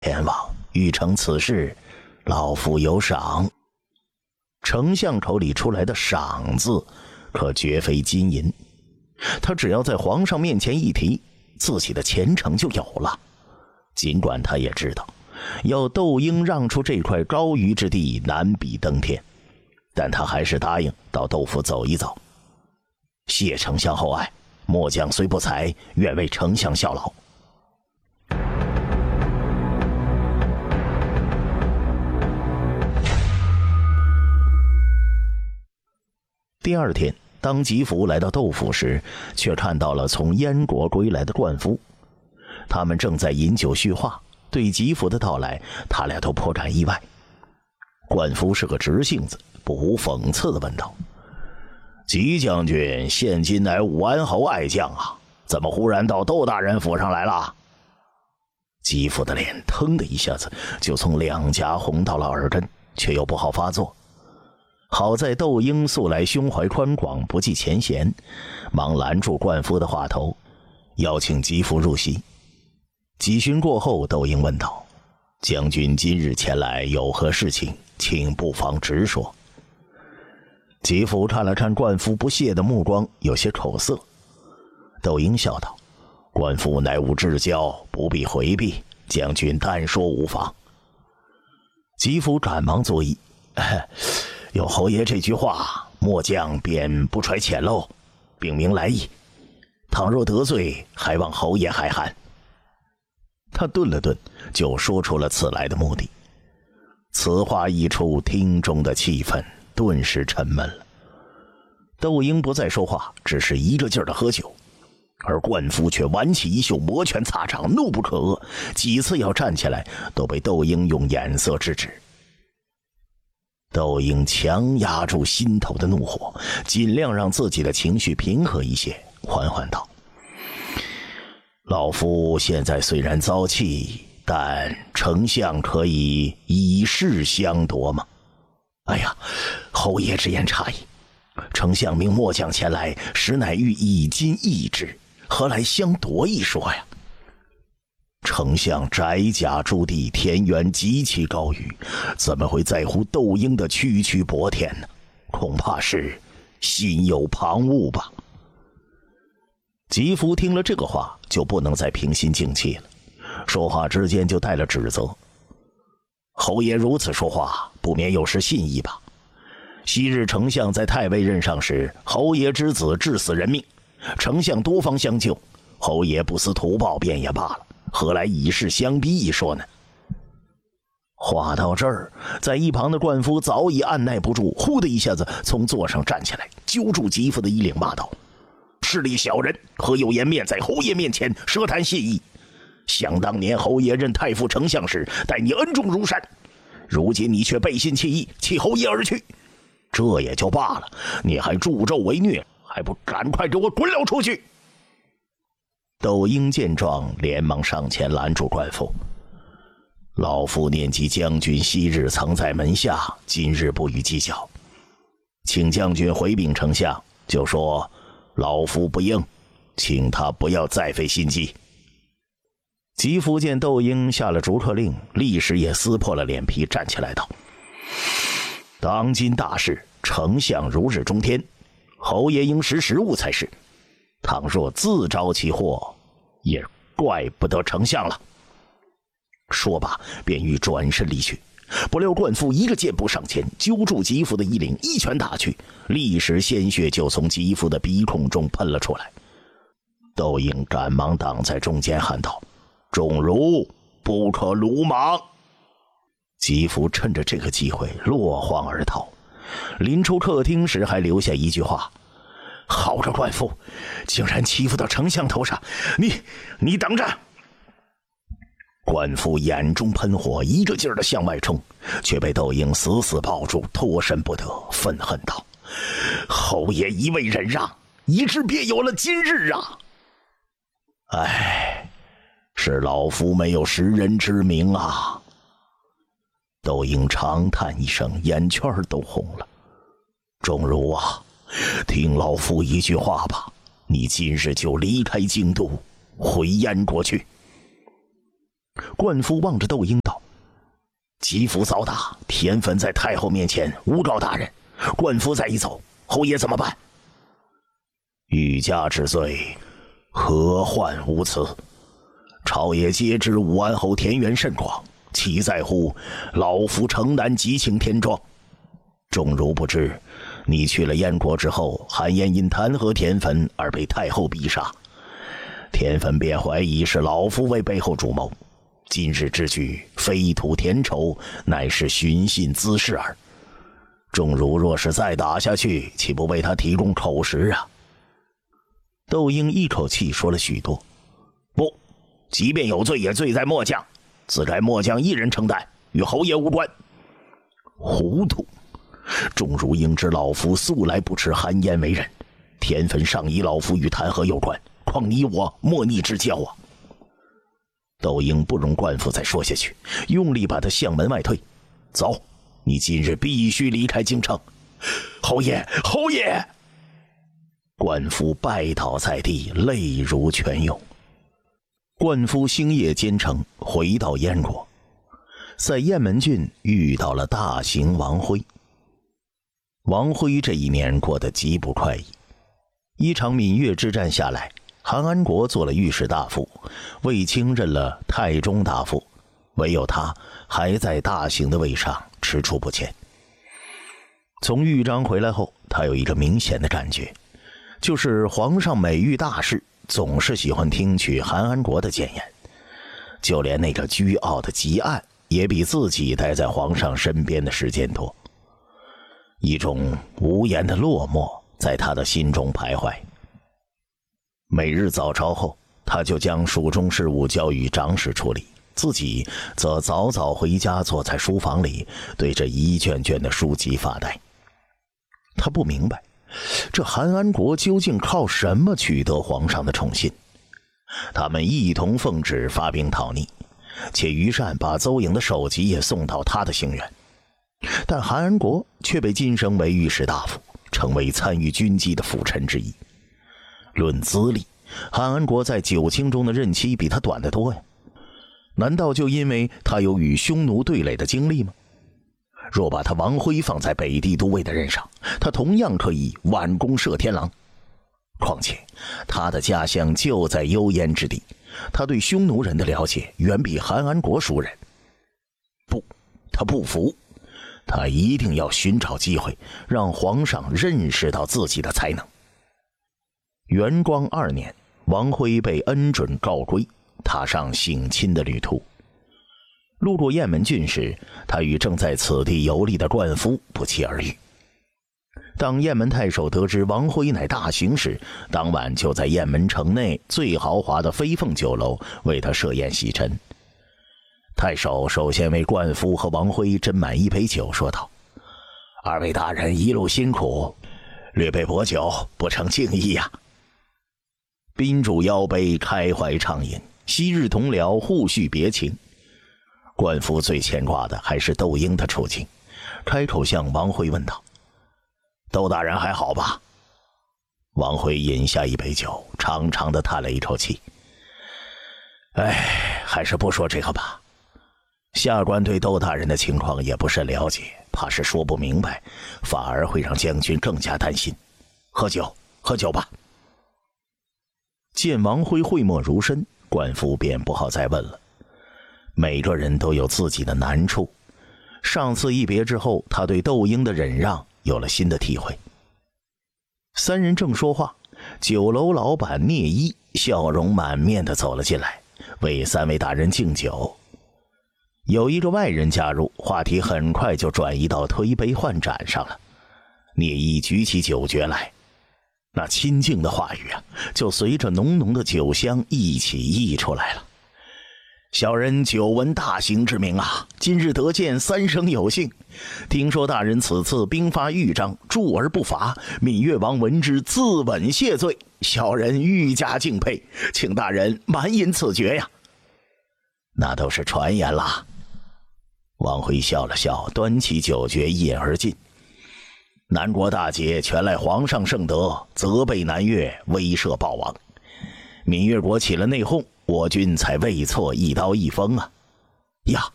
天王欲成此事，老夫有赏。丞相口里出来的赏字，可绝非金银，他只要在皇上面前一提，自己的前程就有了。尽管他也知道要窦婴让出这块高于之地难比登天，但他还是答应到窦府走一走。谢丞相厚爱，末将虽不才，愿为丞相效劳。第二天，当吉福来到窦府时，却看到了从燕国归来的冠夫。他们正在饮酒叙话，对吉福的到来，他俩都颇感意外。冠夫是个直性子，不无讽刺地问道：“吉将军现今乃武安侯爱将啊，怎么忽然到窦大人府上来了？”吉福的脸腾的一下子就从两颊红到了耳根，却又不好发作。好在窦婴素来胸怀宽广，不计前嫌，忙拦住冠夫的话头，邀请吉福入席。几巡过后，窦婴问道：“将军今日前来有何事情，请不妨直说。”吉福看了看冠夫不屑的目光，有些口涩。窦婴笑道：“冠夫乃吾至交，不必回避，将军但说无妨。”吉福赶忙作揖：“有侯爷这句话，末将便不揣浅陋，禀明来意。倘若得罪，还望侯爷海涵。”他顿了顿，就说出了此来的目的。此话一出，厅中的气氛顿时沉闷了。窦婴不再说话，只是一个劲儿的喝酒，而冠夫却挽起衣袖，摩拳擦掌，怒不可遏，几次要站起来，都被窦婴用眼色制止。窦婴强压住心头的怒火，尽量让自己的情绪平和一些，缓缓道：“老夫现在虽然遭气，但丞相可以以势相夺吗？”“哎呀，侯爷直言差矣，丞相命末将前来，实乃欲以今易之，何来相夺一说呀？丞相宅甲诸地，田园极其高裕，怎么会在乎窦婴的区区薄田呢？恐怕是心有旁骛吧。”吉福听了这个话，就不能再平心静气了，说话之间就带了指责：“侯爷如此说话，不免有失信义吧？昔日丞相在太尉任上时，侯爷之子致死人命，丞相多方相救，侯爷不思图报便也罢了，何来以势相逼一说呢？”话到这儿，在一旁的冠夫早已按耐不住，呼的一下子从座上站起来，揪住吉福的衣领骂道：“势利小人，何有颜面在侯爷面前舌谈谢意？想当年侯爷任太傅丞相时，待你恩重如山，如今你却背信弃义，弃侯爷而去，这也就罢了，你还助纣为虐，还不赶快给我滚了出去！”窦婴见状，连忙上前拦住冠夫：“老夫念及将军昔日曾在门下，今日不予计较，请将军回禀丞相，就说老夫不应，请他不要再费心机。”吉福见窦婴下了逐客令，立时也撕破了脸皮，站起来道：“当今大事，丞相如日中天，侯爷应识时务才是。倘若自招其祸，也怪不得丞相了。”说罢便欲转身离去，不料冠夫一个箭步上前，揪住吉福的衣领，一拳打去，立时鲜血就从吉福的鼻孔中喷了出来。窦婴赶忙挡在中间，喊道：“仲儒，不可鲁莽！”吉福趁着这个机会落荒而逃，临出客厅时还留下一句话：“好个冠夫，竟然欺负到丞相头上，你等着！”冠夫眼中喷火，一个劲儿的向外冲，却被窦婴死死抱住，脱身不得，愤恨道：“侯爷一味忍让，以致便有了今日啊！哎，是老夫没有识人之明啊！”窦婴长叹一声，眼圈都红了。“仲儒啊，听老夫一句话吧，你今日就离开京都，回燕国去。” 冠夫望着窦婴道：“吉服遭打，田汾在太后面前诬告大人，冠夫再一走，侯爷怎么办？”欲加之罪，何患无辞？朝野皆知武安侯田园甚广，岂在乎老夫城南急请天庄？众如不知，你去了燕国之后，韩燕因弹劾田汾而被太后逼杀，田汾便怀疑是老夫为背后主谋。今日之举，非图田仇，乃是寻衅滋事耳。众如若是再打下去，岂不为他提供口实啊？窦婴一口气说了许多。不，即便有罪，也罪在末将，自该末将一人承担，与侯爷无关。糊涂！众如应知老夫素来不持韩燕为人，田汾上疑老夫与弹劾有关，况你我莫逆之交啊！窦婴不容冠夫再说下去，用力把他向门外推。走，你今日必须离开京城。侯爷，侯爷！冠夫拜倒在地，泪如泉涌。冠夫星夜兼程回到燕国，在雁门郡遇到了大行王辉。王辉这一年过得极不快意。一场闽越之战下来，韩安国做了御史大夫，卫青任了太中大夫，唯有他还在大行的位上踟蹰不前。从豫章回来后，他有一个明显的感觉，就是皇上每遇大事，总是喜欢听取韩安国的谏言，就连那个倨傲的汲黯，也比自己待在皇上身边的时间多。一种无言的落寞在他的心中徘徊。每日早朝后，他就将蜀中事务交予长史处理，自己则早早回家，坐在书房里，对着一卷卷的书籍发呆。他不明白，这韩安国究竟靠什么取得皇上的宠信？他们一同奉旨发兵讨逆，且于善把邹颖的首级也送到他的行辕。但韩安国却被晋升为御史大夫，成为参与军机的辅臣之一。论资历，韩安国在九卿中的任期比他短得多呀。难道就因为他有与匈奴对垒的经历吗？若把他王辉放在北地都尉的任上，他同样可以挽弓射天狼。况且他的家乡就在幽燕之地，他对匈奴人的了解远比韩安国熟人。不，他不服，他一定要寻找机会让皇上认识到自己的才能。元光2年，王辉被恩准告归，踏上省亲的旅途。路过雁门郡时，他与正在此地游历的冠夫不期而遇。当雁门太守得知王辉乃大行时，当晚就在雁门城内最豪华的飞凤酒楼为他设宴洗尘。太守首先为冠夫和王辉斟满一杯酒，说道：“二位大人一路辛苦，略备薄酒，不成敬意呀。”宾主邀杯，开怀畅饮，昔日同僚互叙别情。冠夫最牵挂的还是窦婴的处境，开口向王辉问道：“窦大人还好吧？”王辉饮下一杯酒，长长的叹了一口气：“哎，还是不说这个吧。下官对窦大人的情况也不甚了解，怕是说不明白，反而会让将军更加担心。喝酒，喝酒吧。”见王辉讳莫如深，冠夫便不好再问了。每个人都有自己的难处，上次一别之后，他对窦婴的忍让有了新的体会。三人正说话，酒楼老板聂一笑容满面地走了进来，为三位大人敬酒。有一个外人加入，话题很快就转移到推杯换盏上了。聂一举起酒爵来，那亲近的话语啊，就随着浓浓的酒香一起溢出来了。小人久闻大行之名啊，今日得见三生有幸。听说大人此次兵发豫章，助而不伐，闽越王闻之自刎谢罪，小人愈加敬佩，请大人满饮此爵呀。那都是传言啦。王辉笑了笑，端起酒爵一饮而尽。南国大捷全赖皇上圣德，责备南越，威慑暴王。闽越国起了内讧，我军才未挫一刀一锋啊。 呀，